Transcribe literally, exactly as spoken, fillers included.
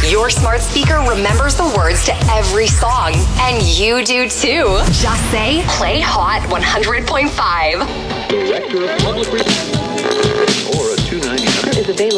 Your smart speaker remembers the words to every song, and you do too. Just say, play Hot one hundred point five. Director of Public Relations or a two ninety-nine is available.